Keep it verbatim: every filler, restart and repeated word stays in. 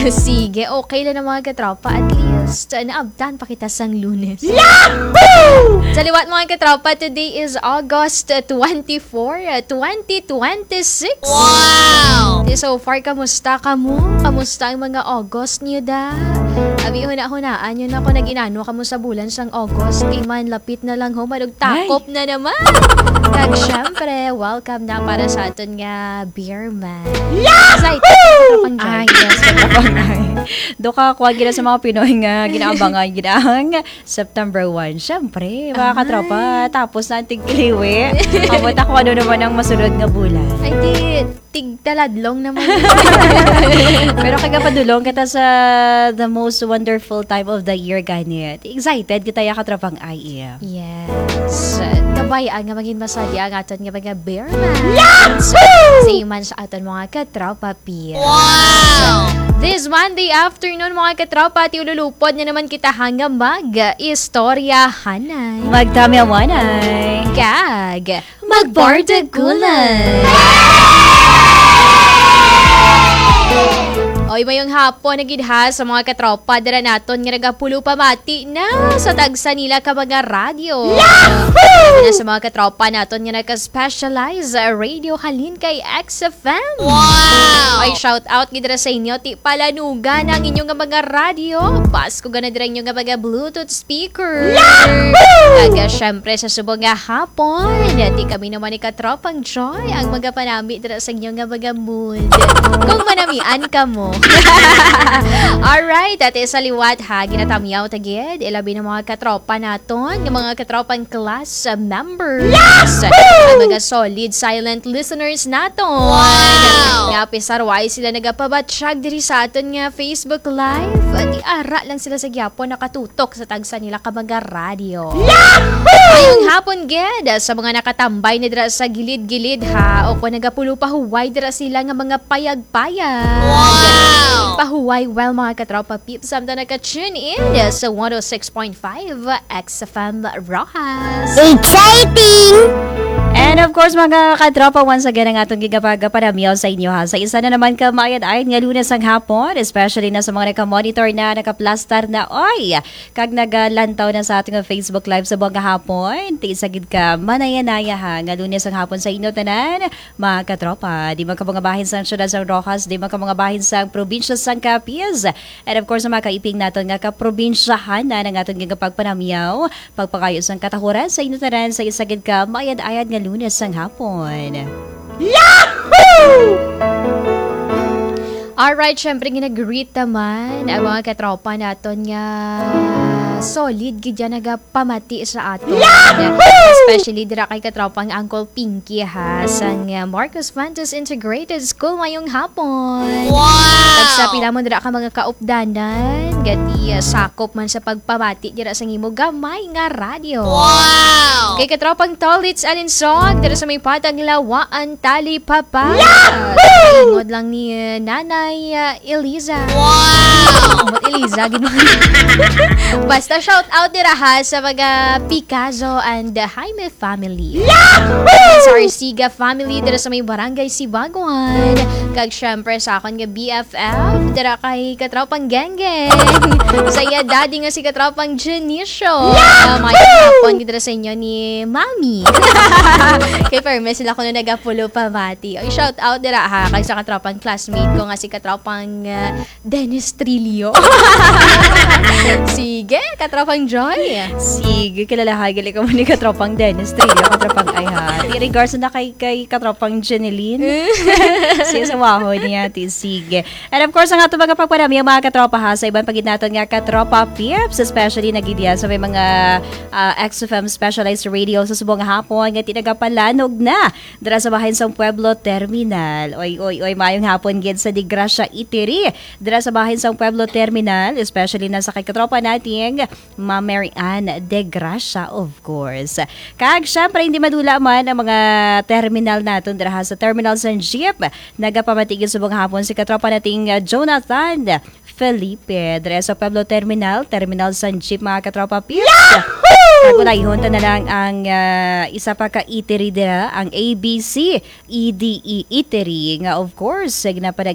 Sige, okay lang na mga katropa. At least, uh, naabdan pa kita sang Lunes. Yahoo! Sa liwat mga katropa, today is August twenty-fourth, twenty twenty-six. Wow! So far, kamusta ka mo? Kamusta ang mga August niyo da? Abi, huna-hunaan yun ako nag-inano ka mo sa bulan sang August. Kay man, lapit na lang ho, madugtakop na naman. Kag syempre, welcome na para sa aton nga beer man. Yahoo! Ay, yes, ay. Do ka kuha gina sa mga Pinoy nga ginaabangan ginahang September first. Syempre, mga katropa, tapos na ang tigkiliwi. Abot ako ano naman ang masunod nga bulan. Ay, di, tigtaladlong naman. Pero kagapadulong kita sa the most wonderful time of the year ganit. Excited kita ya katropang I M. Yes. Kabayaan nga maging masaya ang aton nga mga beer man. Yahoo! Sa iman sa aton mga katropa peers. Wow! This Monday afternoon mga katropa, tiululupod na naman kita hanggang mag-istorya hanay. Magdamyawanay. Kag magbardagulan. Oy, mayong hapon nagidha sa mga katropa dara naton nga nagapulo pamati na sa tagsa nila ka mga radyo. Yahoo! Na sa mga katropa naton nga naka-specialize radio halin kay X F M. Wow! Ay shout out gid sa inyo ti palanugan ang inyong nga mga radyo. Pasko gana dira inyo nga mga Bluetooth speaker. Yahoo! Kaga syempre sa subong nga hapon, ti kami naman ni katropang Joy ang mga panami dira sa inyo nga mga mood. Kung manamian ka mo. Alright, at sa liwat ha, ginatamyaw tagid, ilabi ng mga katropa naton, ng mga katropang class members. Ang mga solid silent listeners naton. Wow! Nga pisarway sila nagapabatsyag diri sa aton nga Facebook Live. At iara lang sila sa gyapon nakatutok sa tagsa nila ka mga radyo. Ngayong hapon ged sa mga nakatambay na dira sa gilid-gilid ha, o kung nagapulo pa huway dira sila nga mga payag-payag. Wow! Pahuway well mga katropa peeps, samta naka-tune in sa one oh six point five X F M Rojas. Exciting! And of course, mga katropa, once again ang atong gigapagamiyao sa inyo ha. Sa isa na naman ka mayad-ayad nga Lunes ang hapon, especially na sa mga naka-monitor na, naka-plastar na, oy, kag nagalantaw na sa ating Facebook Live sa buong hapon, tiisagid ka manayanaya ha, nga Lunes ang hapon sa inyo tanan, mga katropa. Di man ka mga bahin sa syudad sa Rojas, di man ka mga bahin sa probinsya sa Capiz. And of course, mga kaiping naton nga ka-probinsyahan na ng atong gigapagpanamiyaw, pagpakayo sa katahuran sa inyo tanan, sa isagid ka mayad-ayad nga Lunes ang hapon. Yahoo! Alright, syempre ginag-greet naman ang mga katropa naton nga solid gid yan nagapamati sa aton. Especially dira kay katropang Uncle Pinky ha sang uh, Marcos Fantas Integrated School ngayong hapon. Wow! Tagsa pila mo dira ka mga kaupdanan, gati uh, sakop man sa pagpamati dira sa imo gamay nga radyo. Wow! Kay katropang Tolits Alinsog dira sa may patag lawaan tali papa. Ingod lang ni uh, Nanay uh, Eliza. Wow! Amot Eliza gid mo. Basta shout out dira ha sa mga Picasso and the Jaime family. Yahoo! Sa Arsiga family dira sa may barangay Sibaguan. Kag syempre sa akon nga B F F dira kay katropang Gengeng. Sa iya daddy nga si katropang Janicio. Uh, may hapon dira sa inyo ni Mami. Kay perme sila ko na nagapulo pamati. Ay shout out dira ha kay sa katropang classmate ko nga si katropang uh, Dennis Trillo. Sige, katropang Joy. Sige, kilalahagali ko mo ni katropang Dennis Trillo, katropang Ayha. I-regards na kay, kay katropang Jeneline. Siya sa waho niya, sige. And of course, ang ato mga pagparami, ang mga katropa ha, sa ibang paginaton nga katropa peeps, especially nagidya sa may mga uh, X F M specialized radio sa subong hapon, nga tinagapalanog na dara sa bahayan sa Pueblo Terminal. Oy, oy, oy, mayong hapon gid sa Digracia Itiri, dara sa bahayan sa Pueblo Terminal, especially na sa kay katropa nating Ma Mary Ann De Gracia, of course. Kag syempre hindi madula man ang mga terminal naton dira sa Terminal San Jeep. Nagapamatigil subong hapon si katropa nating uh, Jonathan Felipe dira sa Pueblo Terminal, Terminal San Jeep, mga katropa peeps. Kagunayhon ta na lang ang uh, isa pa ka eatery dira, ang A B C E D E Eatery nga of course ginapanag